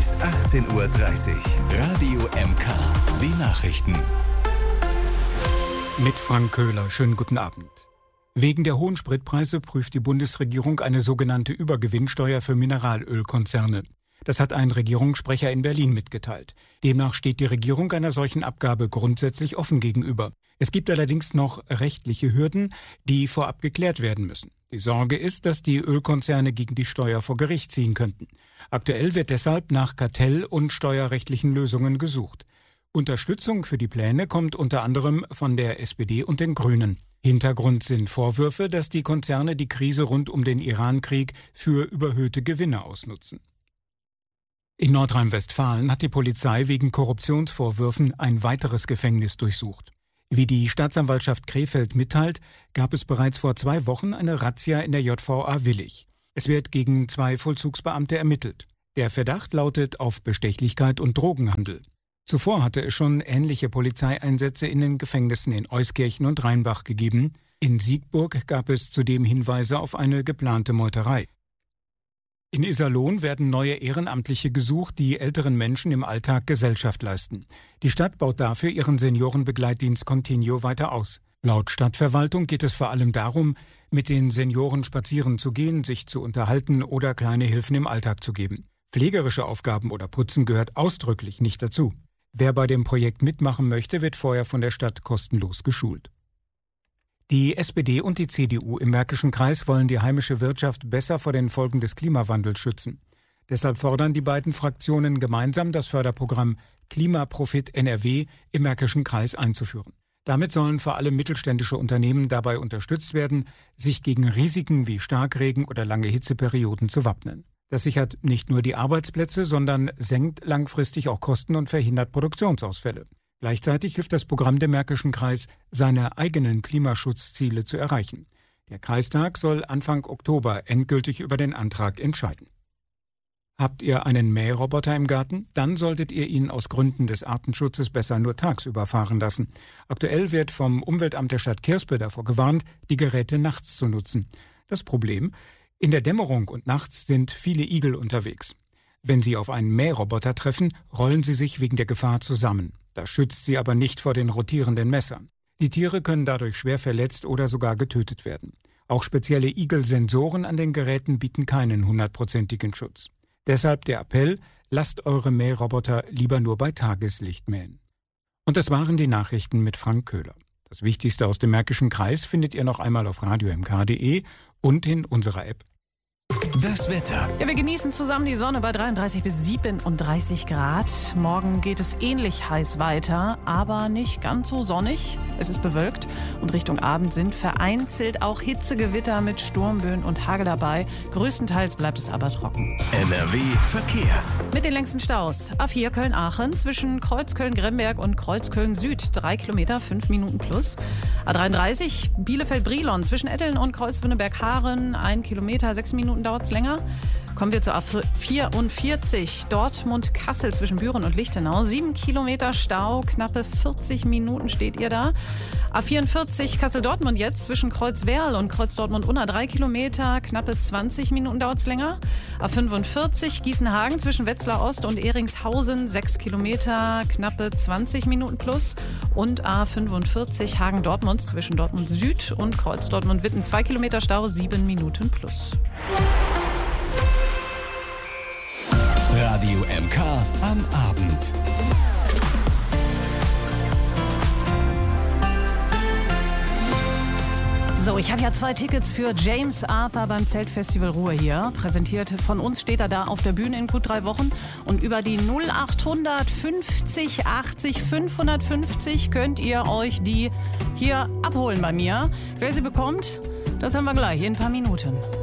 ist 18:30 Uhr. Radio MK. Die Nachrichten. Mit Frank Köhler. Schönen guten Abend. Wegen der hohen Spritpreise prüft die Bundesregierung eine sogenannte Übergewinnsteuer für Mineralölkonzerne. Das hat ein Regierungssprecher in Berlin mitgeteilt. Demnach steht die Regierung einer solchen Abgabe grundsätzlich offen gegenüber. Es gibt allerdings noch rechtliche Hürden, die vorab geklärt werden müssen. Die Sorge ist, dass die Ölkonzerne gegen die Steuer vor Gericht ziehen könnten. Aktuell wird deshalb nach kartell- und steuerrechtlichen Lösungen gesucht. Unterstützung für die Pläne kommt unter anderem von der SPD und den Grünen. Hintergrund sind Vorwürfe, dass die Konzerne die Krise rund um den Iran-Krieg für überhöhte Gewinne ausnutzen. In Nordrhein-Westfalen hat die Polizei wegen Korruptionsvorwürfen ein weiteres Gefängnis durchsucht. Wie die Staatsanwaltschaft Krefeld mitteilt, gab es bereits vor 2 Wochen eine Razzia in der JVA Willich. Es wird gegen 2 Vollzugsbeamte ermittelt. Der Verdacht lautet auf Bestechlichkeit und Drogenhandel. Zuvor hatte es schon ähnliche Polizeieinsätze in den Gefängnissen in Euskirchen und Rheinbach gegeben. In Siegburg gab es zudem Hinweise auf eine geplante Meuterei. In Iserlohn werden neue Ehrenamtliche gesucht, die älteren Menschen im Alltag Gesellschaft leisten. Die Stadt baut dafür ihren Seniorenbegleitdienst Continuo weiter aus. Laut Stadtverwaltung geht es vor allem darum, mit den Senioren spazieren zu gehen, sich zu unterhalten oder kleine Hilfen im Alltag zu geben. Pflegerische Aufgaben oder Putzen gehört ausdrücklich nicht dazu. Wer bei dem Projekt mitmachen möchte, wird vorher von der Stadt kostenlos geschult. Die SPD und die CDU im Märkischen Kreis wollen die heimische Wirtschaft besser vor den Folgen des Klimawandels schützen. Deshalb fordern die beiden Fraktionen gemeinsam, das Förderprogramm Klimaprofit NRW im Märkischen Kreis einzuführen. Damit sollen vor allem mittelständische Unternehmen dabei unterstützt werden, sich gegen Risiken wie Starkregen oder lange Hitzeperioden zu wappnen. Das sichert nicht nur die Arbeitsplätze, sondern senkt langfristig auch Kosten und verhindert Produktionsausfälle. Gleichzeitig hilft das Programm dem Märkischen Kreis, seine eigenen Klimaschutzziele zu erreichen. Der Kreistag soll Anfang Oktober endgültig über den Antrag entscheiden. Habt ihr einen Mähroboter im Garten? Dann solltet ihr ihn aus Gründen des Artenschutzes besser nur tagsüber fahren lassen. Aktuell wird vom Umweltamt der Stadt Kirspe davor gewarnt, die Geräte nachts zu nutzen. Das Problem: In der Dämmerung und nachts sind viele Igel unterwegs. Wenn sie auf einen Mähroboter treffen, rollen sie sich wegen der Gefahr zusammen. Das schützt sie aber nicht vor den rotierenden Messern. Die Tiere können dadurch schwer verletzt oder sogar getötet werden. Auch spezielle Igelsensoren an den Geräten bieten keinen 100%igen Schutz. Deshalb der Appell: Lasst eure Mähroboter lieber nur bei Tageslicht mähen. Und das waren die Nachrichten mit Frank Köhler. Das Wichtigste aus dem Märkischen Kreis findet ihr noch einmal auf radiomk.de und in unserer App. Das Wetter. Ja, wir genießen zusammen die Sonne bei 33 bis 37 Grad. Morgen geht es ähnlich heiß weiter, aber nicht ganz so sonnig. Es ist bewölkt und Richtung Abend sind vereinzelt auch Hitzegewitter mit Sturmböen und Hagel dabei. Größtenteils bleibt es aber trocken. NRW Verkehr. Mit den längsten Staus. A4 Köln-Aachen zwischen Kreuzköln-Gremberg und Kreuzköln-Süd 3 Kilometer, 5 Minuten plus. A33 Bielefeld-Brilon zwischen Etteln und Kreuzwinneberg-Haaren 1 Kilometer, 6 Minuten dauert es länger. Kommen wir zur A44 Dortmund-Kassel zwischen Büren und Lichtenau. 7 Kilometer Stau, knappe 40 Minuten steht ihr da. A44 Kassel-Dortmund jetzt zwischen Kreuzwerl und Kreuz-Dortmund-Unna 3 Kilometer, knappe 20 Minuten dauert es länger. A45 Gießen-Hagen zwischen Wetzlar Ost und Eringshausen 6 Kilometer, knappe 20 Minuten plus. Und A45 Hagen-Dortmund zwischen Dortmund Süd und Kreuz-Dortmund-Witten 2 Kilometer Stau, 7 Minuten plus. Radio MK am Abend. So, ich habe ja 2 Tickets für James Arthur beim Zeltfestival Ruhr hier. Präsentiert von uns steht er da auf der Bühne in gut 3 Wochen. Und über die 0800 50 80 550 könnt ihr euch die hier abholen bei mir. Wer sie bekommt, das hören wir gleich in ein paar Minuten.